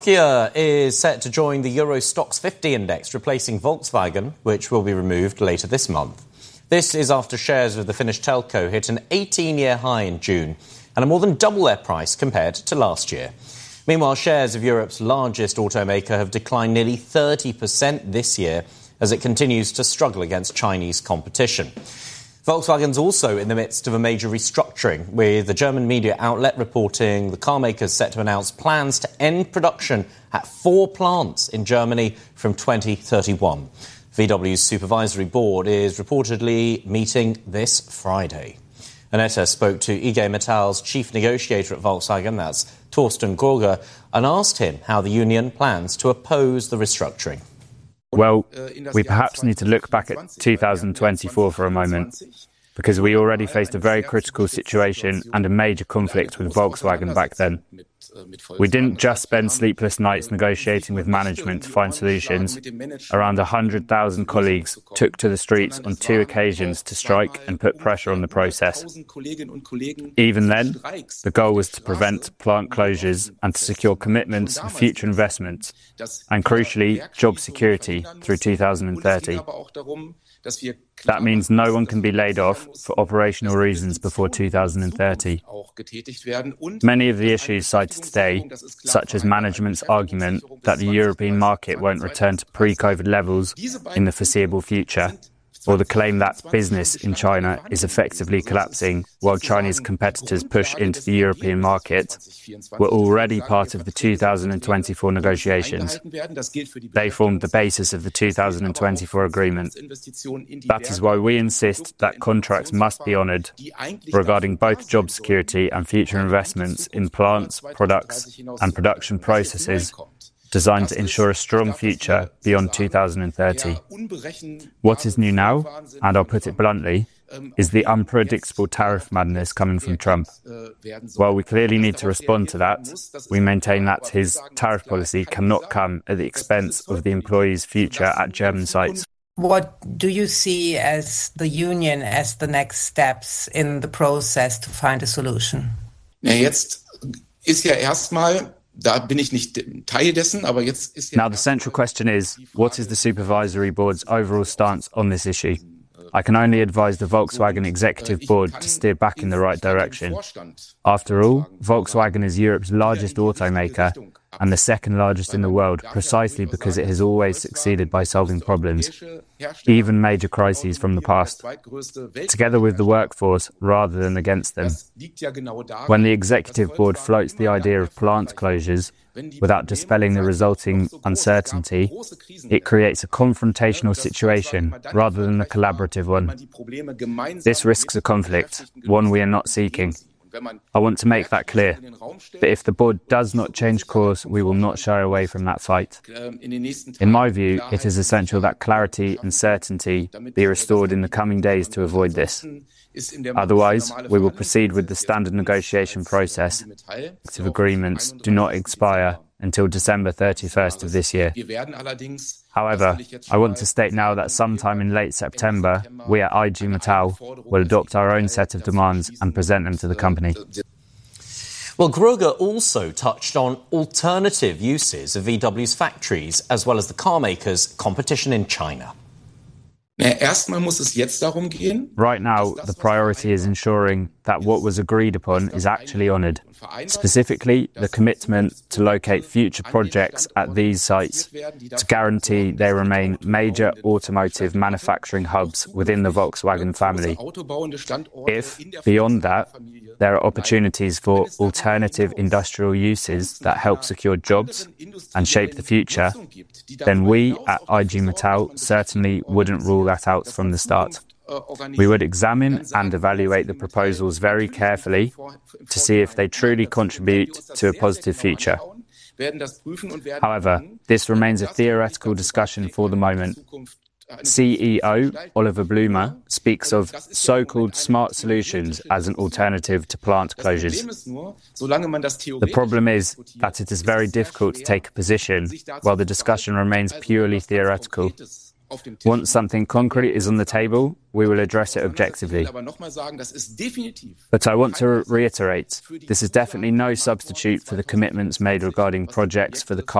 Kia is set to join the Euro Stoxx 50 index, replacing Volkswagen, which will be removed later this month. This is after shares of the Finnish telco hit an 18-year high in June and are more than double their price compared to last year. Meanwhile, shares of Europe's largest automaker have declined nearly 30% this year as it continues to struggle against Chinese competition. Volkswagen's also in the midst of a major restructuring, with the German media outlet reporting the carmaker's set to announce plans to end production at 4 plants in Germany from 2031. VW's supervisory board is reportedly meeting this Friday. Annette spoke to IG Metall's chief negotiator at Volkswagen, that's Thorsten Groger, and asked him how the union plans to oppose the restructuring. Well, we perhaps need to look back at 2024 for a moment, because we already faced a very critical situation and a major conflict with Volkswagen back then. We didn't just spend sleepless nights negotiating with management to find solutions. Around 100,000 colleagues took to the streets on 2 occasions to strike and put pressure on the process. Even then, the goal was to prevent plant closures and to secure commitments for future investments, and crucially, job security through 2030. That means no one can be laid off for operational reasons before 2030. Many of the issues cited today, such as management's argument that the European market won't return to pre-COVID levels in the foreseeable future, or the claim that business in China is effectively collapsing while Chinese competitors push into the European market, were already part of the 2024 negotiations. They formed the basis of the 2024 agreement. That is why we insist that contracts must be honoured regarding both job security and future investments in plants, products and production processes designed to ensure a strong future beyond 2030. What is new now, and I'll put it bluntly, is the unpredictable tariff madness coming from Trump. While we clearly need to respond to that, we maintain that his tariff policy cannot come at the expense of the employees' future at German sites. What do you see as the union as the next steps in the process to find a solution? Jetzt ist ja erstmal Now, the central question is, what is the supervisory board's overall stance on this issue? I can only advise the Volkswagen executive board to steer back in the right direction. After all, Volkswagen is Europe's largest automaker and the second largest in the world, precisely because it has always succeeded by solving problems, even major crises from the past, together with the workforce rather than against them. When the executive board floats the idea of plant closures without dispelling the resulting uncertainty, it creates a confrontational situation rather than a collaborative one. This risks a conflict, one we are not seeking. I want to make that clear. But if the board does not change course, we will not shy away from that fight. In my view, it is essential that clarity and certainty be restored in the coming days to avoid this. Otherwise, we will proceed with the standard negotiation process. Active agreements do not expire until December 31st of this year. However, I want to state now that sometime in late September, we at IG Metall will adopt our own set of demands and present them to the company. Well, Groger also touched on alternative uses of VW's factories, as well as the car makers' competition in China. Right now, the priority is ensuring that what was agreed upon is actually honoured. Specifically, the commitment to locate future projects at these sites to guarantee they remain major automotive manufacturing hubs within the Volkswagen family. If, beyond that, there are opportunities for alternative industrial uses that help secure jobs and shape the future, then we at IG Metall certainly wouldn't rule that out from the start. We would examine and evaluate the proposals very carefully to see if they truly contribute to a positive future. However, this remains a theoretical discussion for the moment. CEO Oliver Blume speaks of so-called smart solutions as an alternative to plant closures. The problem is that it is very difficult to take a position while the discussion remains purely theoretical. Once something concrete is on the table, we will address it objectively. But I want to reiterate, this is definitely no substitute for the commitments made regarding projects for the